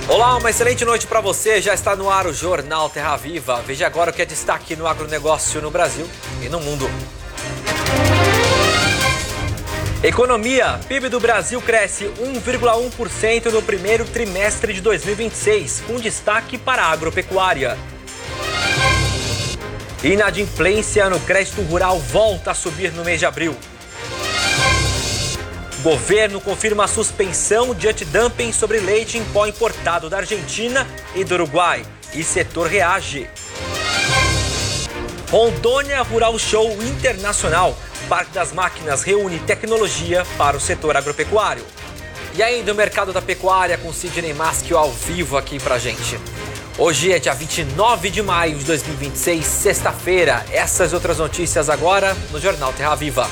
Olá, uma excelente noite para você. Já está no ar o Jornal Terra Viva. Veja agora o que é destaque no agronegócio no Brasil e no mundo. Economia. PIB do Brasil cresce 1,1% no primeiro trimestre de 2026, com destaque para a agropecuária. Inadimplência no crédito rural volta a subir no mês de abril. Governo confirma a suspensão de antidumping sobre leite em pó importado da Argentina e do Uruguai. E setor reage. Rondônia Rural Show Internacional. Parque das Máquinas reúne tecnologia para o setor agropecuário. E ainda o mercado da pecuária com Sidney Maschio ao vivo aqui pra gente. Hoje é dia 29 de maio de 2026, sexta-feira. Essas e outras notícias agora no Jornal Terra Viva.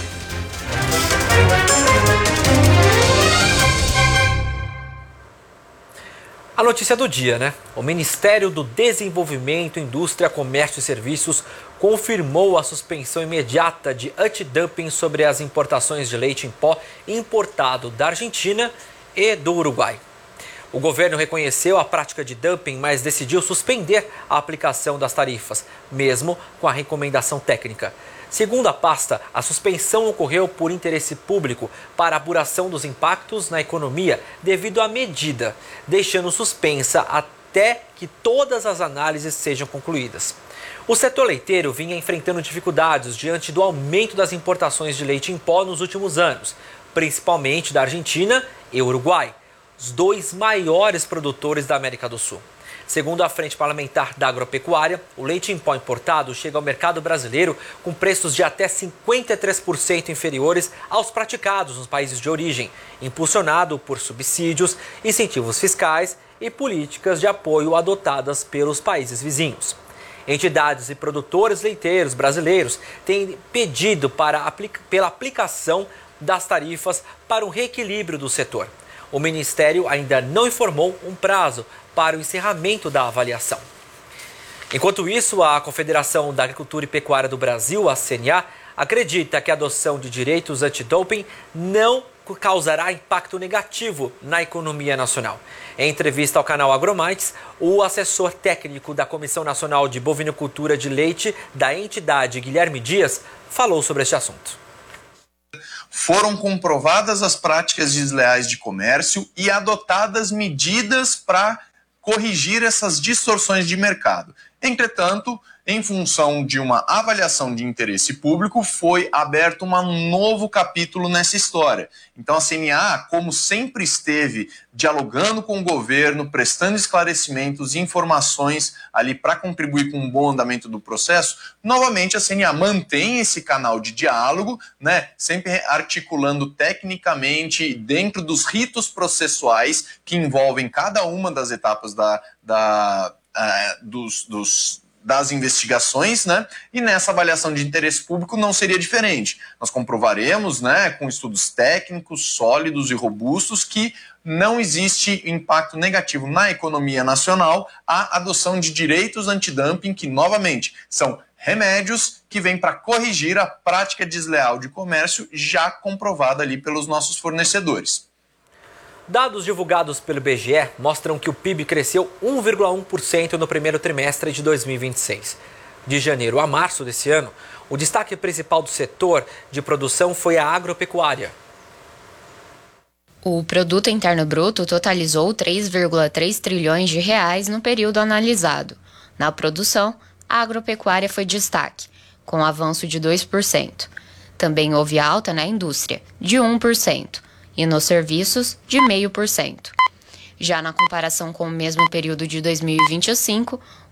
A notícia do dia, né? O Ministério do Desenvolvimento, Indústria, Comércio e Serviços confirmou a suspensão imediata de antidumping sobre as importações de leite em pó importado da Argentina e do Uruguai. O governo reconheceu a prática de dumping, mas decidiu suspender a aplicação das tarifas, mesmo com a recomendação técnica. Segundo a pasta, a suspensão ocorreu por interesse público para apuração dos impactos na economia devido à medida, deixando suspensa até que todas as análises sejam concluídas. O setor leiteiro vinha enfrentando dificuldades diante do aumento das importações de leite em pó nos últimos anos, principalmente da Argentina e Uruguai, os dois maiores produtores da América do Sul. Segundo a Frente Parlamentar da Agropecuária, o leite em pó importado chega ao mercado brasileiro com preços de até 53% inferiores aos praticados nos países de origem, impulsionado por subsídios, incentivos fiscais e políticas de apoio adotadas pelos países vizinhos. Entidades e produtores leiteiros brasileiros têm pedido pela aplicação das tarifas para um reequilíbrio do setor. O Ministério ainda não informou um prazo para o encerramento da avaliação. Enquanto isso, a Confederação da Agricultura e Pecuária do Brasil, a CNA, acredita que a adoção de direitos antidoping não causará impacto negativo na economia nacional. Em entrevista ao canal AgroMites, o assessor técnico da Comissão Nacional de Bovinocultura de Leite da entidade, Guilherme Dias, falou sobre este assunto. Foram comprovadas as práticas desleais de comércio e adotadas medidas para corrigir essas distorções de mercado. Entretanto, em função de uma avaliação de interesse público, foi aberto um novo capítulo nessa história. Então a CNA, como sempre esteve dialogando com o governo, prestando esclarecimentos e informações ali para contribuir com um bom andamento do processo, novamente a CNA mantém esse canal de diálogo, né, sempre articulando tecnicamente dentro dos ritos processuais que envolvem cada uma das etapas das investigações, né? E nessa avaliação de interesse público não seria diferente. Nós comprovaremos, né, com estudos técnicos sólidos e robustos, que não existe impacto negativo na economia nacional a adoção de direitos antidumping, que, novamente, são remédios que vêm para corrigir a prática desleal de comércio já comprovada ali pelos nossos fornecedores. Dados divulgados pelo IBGE mostram que o PIB cresceu 1,1% no primeiro trimestre de 2026. De janeiro a março desse ano, o destaque principal do setor de produção foi a agropecuária. O Produto Interno Bruto totalizou 3,3 trilhões de reais no período analisado. Na produção, a agropecuária foi destaque, com avanço de 2%. Também houve alta na indústria, de 1%. E nos serviços, de 0,5%. Já na comparação com o mesmo período de 2025,